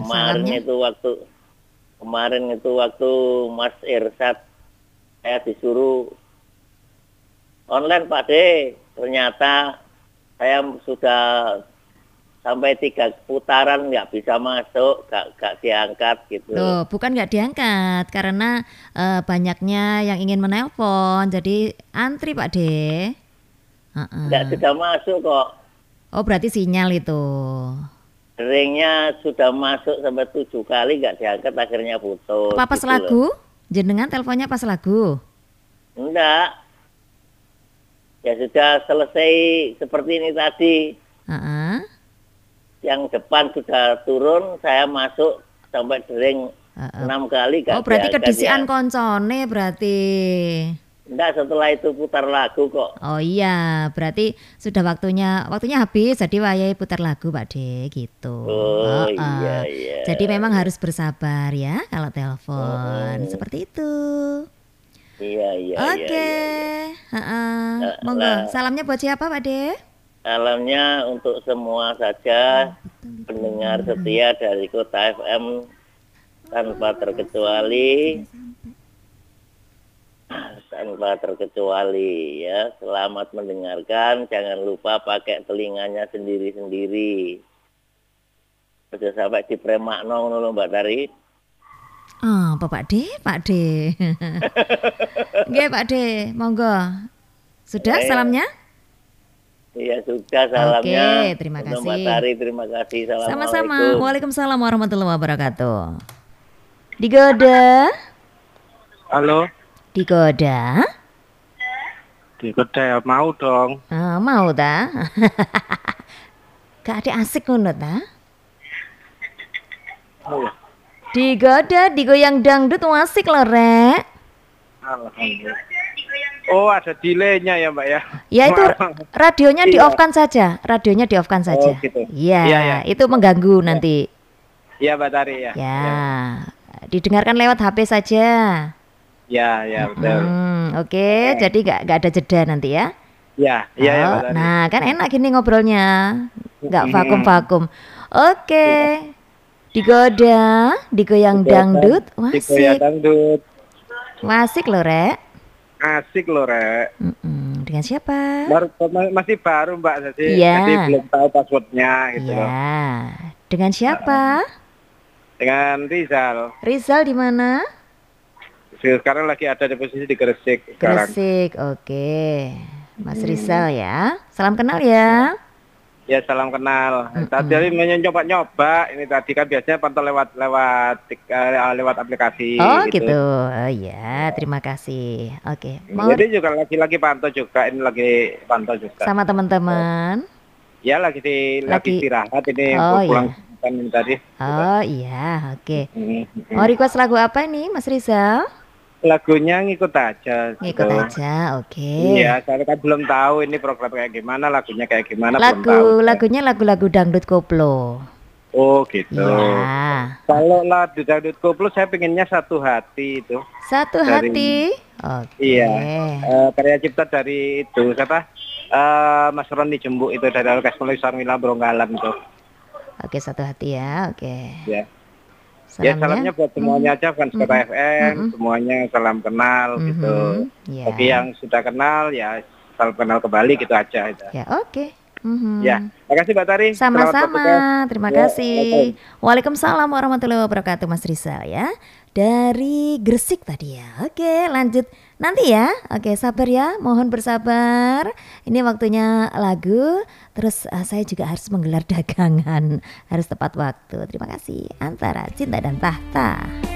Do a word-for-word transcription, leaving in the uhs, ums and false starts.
Kemarin salamnya? itu waktu kemarin itu waktu Mas Irsad saya disuruh online Pak D. Ternyata saya sudah sampai tiga putaran nggak bisa masuk, nggak nggak diangkat gitu. Loh, bukan nggak diangkat karena eh, banyaknya yang ingin menelpon, jadi antri Pak De. Nggak Heeh. sudah masuk kok. Oh, berarti sinyal itu. Ringnya sudah masuk sampai tujuh kali nggak diangkat, akhirnya putus Apa pas gitu loh. lagu? Jenengan teleponnya pas lagu? Enggak, ya sudah selesai seperti ini tadi. Heeh. Yang depan sudah turun, saya masuk sampai dering Heeh. enam kali Oh, nggak berarti diangkat ya. kedisian koncone berarti. Enggak, setelah itu putar lagu kok. Oh iya, berarti sudah waktunya waktunya habis, jadi wayai putar lagu Pak De gitu. Oh iya Heeh. iya. Jadi memang harus bersabar ya kalau telepon Mm-mm. seperti itu. Iya iya iya Oke, iya iya. heeh. Nah, Monggo, lah, salamnya buat siapa Pak De? alamnya untuk semua saja pendengar setia dari Kota F M tanpa terkecuali, tanpa terkecuali ya. Selamat mendengarkan, jangan lupa pakai telinganya sendiri-sendiri. Sudah sampai di Premakno ngono lho Mbak Tari. Oh, apa Pak De? Pak De. Nggih Pak De, monggo. Sudah Eh, salamnya? iya sudah Oke, salamnya terima untuk Mbak kasih. Tari, terima kasih. Sama-sama. Assalamualaikum. Waalaikumsalam warahmatullahi wabarakatuh. Digoda, Halo, digoda. di kedai mau dong. Ah, mau ta? Gak ada asik ngono ta? Oh, ya. Digoda, digoyang dangdut asik loh, Rek. Alhamdulillah. Oh, ada delaynya ya, Mbak ya. Ya itu radionya Iya. di-off-kan saja, radionya di-off-kan saja. Oh, gitu. Iya, Iya, iya. itu mengganggu nanti. Iya, Mbak Tari ya. Ya, didengarkan lewat H P saja. Ya, ya, betul. Hmm, oke, jadi gak, gak ada jeda nanti ya. Ya, iya ya, Oh, Mbak Tari. nah kan enak gini ngobrolnya, nggak Mm-mm. vakum-vakum. Oke, digoda, digoyang dangdut, Di wasik, Goyang dangdut. wasik loh Rek. Asik loh, Rek. Mm-mm, dengan siapa? Baru, masih baru, Mbak. Jadi, Iya. jadi belum tahu passwordnya gitu loh. Ya, dengan siapa? Dengan Rizal. Rizal di mana? Sekarang lagi ada di posisi di Gresik sekarang. Gresik, oke. Mas Rizal ya, salam kenal ya. Ya, salam kenal. Mm-mm. Tadi nyoba-nyoba, ini tadi kan biasanya pantau lewat lewat uh, lewat aplikasi. Oh gitu. gitu, oh ya, terima kasih. Oke, mau Jadi juga lagi-lagi pantau juga, ini lagi pantau juga. sama teman-teman. Ya lagi di Lagi- lagi istirahat ini Oh, pulang iya. kan ini tadi. Oh iya, oke. Mm, mm. Mau request lagu apa nih, Mas Rizal? Lagunya ngikut aja. Ngikut gitu. aja, oke. Iya, saya kan belum tahu ini program kayak gimana, lagunya kayak gimana belum tahu. Lagu, lagunya lagu-lagu dangdut koplo. Oh gitu. Iya. Kalau lagu dangdut koplo saya pengennya Satu Hati itu. Satu Dari- hati. Oke. Iya. Eh, karya cipta dari itu siapa? Eh, Mas Roni Jembuk itu dari Orkes Mulai Sarmila Bronggalan itu. Oke, satu hati ya. Oke. Ya. Ya salamnya buat semuanya aja fans Kota F M, Mm-mm. semuanya salam kenal gitu. Mhm, ya. Bagi yang sudah kenal ya salam kenal kembali gitu aja itu. Ya, oke. Mhm. Ya, makasih Mbak Tari. Selamat bertugas. Sama-sama, terima Ya, kasih. Waalaikumsalam warahmatullahi wabarakatuh Mas Rizal ya. Dari Gresik tadi ya. Oke, lanjut nanti ya. Oke, sabar ya, mohon bersabar. Ini waktunya lagu. Terus uh, saya juga harus menggelar dagangan. Harus tepat waktu. Terima kasih. Antara Cinta dan Tahta.